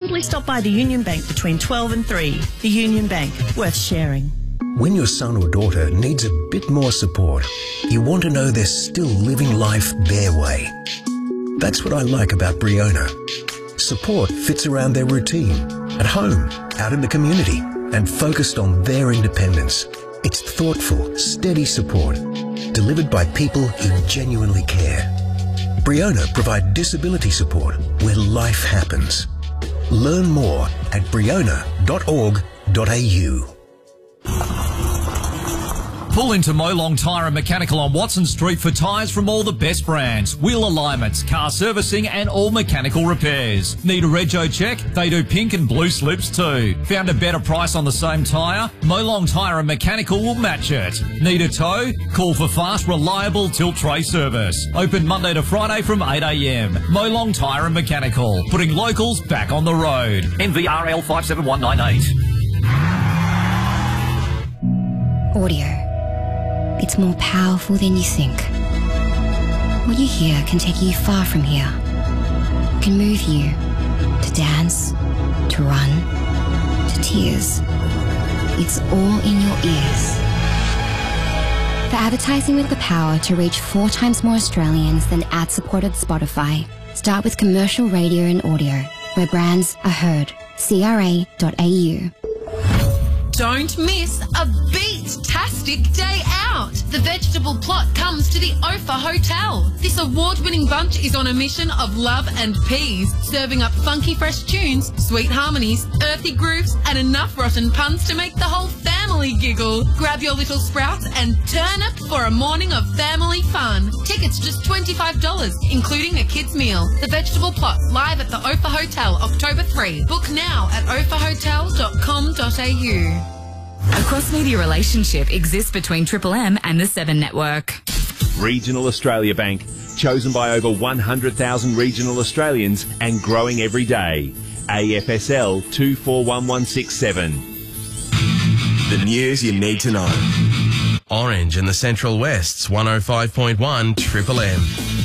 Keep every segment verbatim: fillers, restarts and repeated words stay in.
simply stop by the Union Bank between twelve and three. The Union Bank, worth sharing. When your son or daughter needs a bit more support, you want to know they're still living life their way. That's what I like about Briona. Support fits around their routine, at home, out in the community, and focused on their independence. It's thoughtful, steady support, delivered by people who genuinely care. Briona provide disability support where life happens. Learn more at briona dot org dot a u. Pull into Molong Tyre and Mechanical on Watson Street for tyres from all the best brands, wheel alignments, car servicing and all mechanical repairs. Need a rego check? They do pink and blue slips too. Found a better price on the same tyre? Molong Tyre and Mechanical will match it. Need a tow? Call for fast, reliable tilt tray service. Open Monday to Friday from eight a m. Molong Tyre and Mechanical, putting locals back on the road. N V R L five seven one nine eight. Audio. It's more powerful than you think. What you hear can take you far from here. It can move you to dance, to run, to tears. It's all in your ears. For advertising with the power to reach four times more Australians than ad-supported Spotify, start with commercial radio and audio, where brands are heard. C R A dot A U. Don't miss a beat-tastic day out. The vegetable plot comes to the Ophir Hotel. This award-winning bunch is on a mission of love and peas, serving up funky fresh tunes, sweet harmonies, earthy grooves, and enough rotten puns to make the whole family giggle. Grab your little sprouts and turn up for a morning of family fun. Tickets just twenty-five dollars, including a kid's meal. The vegetable plot, live at the Ophir Hotel, October third. Book now at ophir hotel dot com dot a u. A cross-media relationship exists between Triple M and the Seven Network. Regional Australia Bank, chosen by over one hundred thousand regional Australians and growing every day. A F S L two four one one six seven. The news you need to know. Orange in the Central West's one oh five point one Triple M.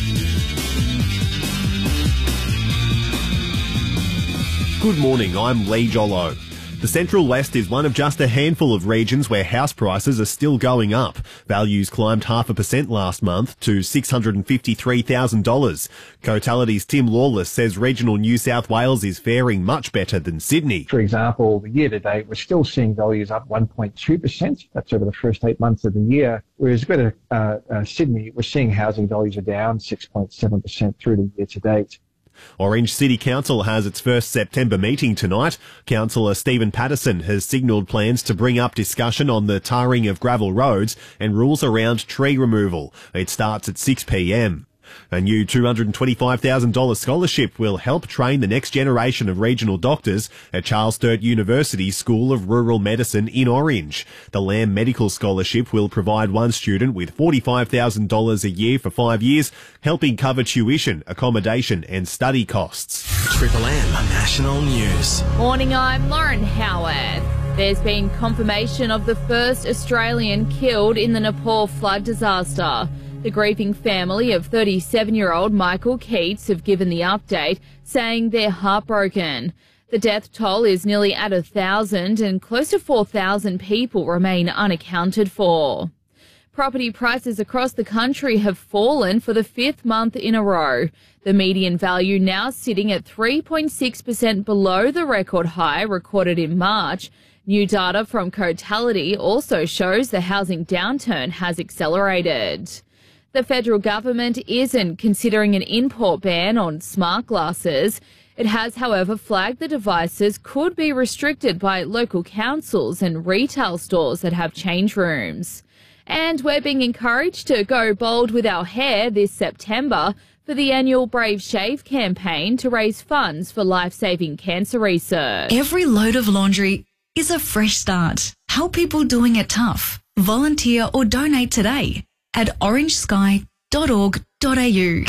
Good morning, I'm Lee Jollo. The Central West is one of just a handful of regions where house prices are still going up. Values climbed half a percent last month to six hundred fifty-three thousand dollars. Cotality's Tim Lawless says regional New South Wales is faring much better than Sydney. For example, the year to date, we're still seeing values up one point two percent. That's over the first eight months of the year. Whereas go to uh, uh, Sydney, we're seeing housing values are down six point seven percent through the year to date. Orange City Council has its first September meeting tonight. Councillor Stephen Patterson has signalled plans to bring up discussion on the tarring of gravel roads and rules around tree removal. It starts at six p m. A new two hundred twenty-five thousand dollars scholarship will help train the next generation of regional doctors at Charles Sturt University School of Rural Medicine in Orange. The Lamb Medical Scholarship will provide one student with forty-five thousand dollars a year for five years, helping cover tuition, accommodation and study costs. Triple M National News. Morning, I'm Lauren Howard. There's been confirmation of the first Australian killed in the Nepal flood disaster. The grieving family of thirty-seven-year-old Michael Keats have given the update, saying they're heartbroken. The death toll is nearly at a thousand and close to four thousand people remain unaccounted for. Property prices across the country have fallen for the fifth month in a row. The median value now sitting at three point six percent below the record high recorded in March. New data from Cotality also shows the housing downturn has accelerated. The federal government isn't considering an import ban on smart glasses. It has, however, flagged the devices could be restricted by local councils and retail stores that have change rooms. And we're being encouraged to go bold with our hair this September for the annual Brave Shave campaign to raise funds for life-saving cancer research. Every load of laundry is a fresh start. Help people doing it tough. Volunteer or donate today at orange sky dot org dot a u.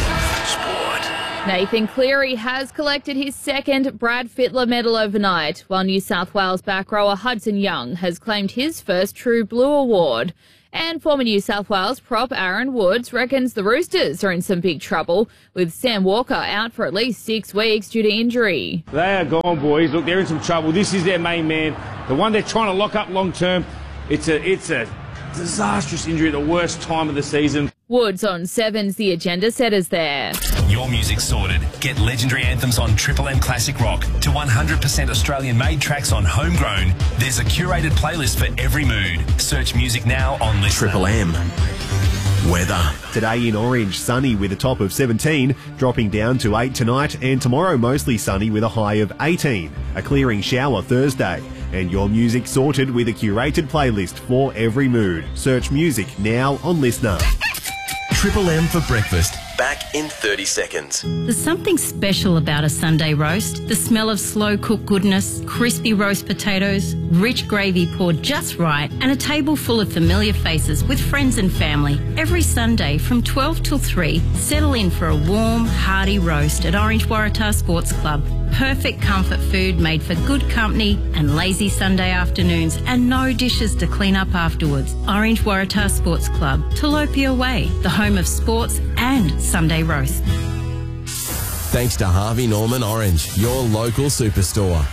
Nathan Cleary has collected his second Brad Fittler medal overnight, while New South Wales back rower Hudson Young has claimed his first True Blue award. And former New South Wales prop Aaron Woods reckons the Roosters are in some big trouble, with Sam Walker out for at least six weeks due to injury. They are gone, boys. Look, they're in some trouble. This is their main man, the one they're trying to lock up long term. It's a, it's a disastrous injury at the worst time of the season. Woods on Sevens, the agenda setters there. Your music's sorted. Get legendary anthems on Triple M Classic Rock to one hundred percent Australian-made tracks on Homegrown. There's a curated playlist for every mood. Search music now on Listener. Triple M. Weather. Today in Orange, sunny with a top of seventeen, dropping down to eight tonight, and tomorrow mostly sunny with a high of eighteen. A clearing shower Thursday. And your music sorted with a curated playlist for every mood. Search music now on Listener. Triple M for breakfast. Back in thirty seconds. There's something special about a Sunday roast. The smell of slow-cooked goodness, crispy roast potatoes, rich gravy poured just right, and a table full of familiar faces with friends and family. Every Sunday from twelve till three, settle in for a warm, hearty roast at Orange Waratah Sports Club. Perfect comfort food made for good company and lazy Sunday afternoons, and no dishes to clean up afterwards. Orange Waratah Sports Club, Tilapia Way, the home of sports and Sunday roast. Thanks to Harvey Norman Orange, your local superstore.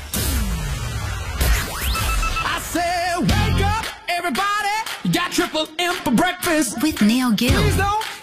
I said, wake up, everybody. You got Triple M for breakfast. With Neil Gill. Please don't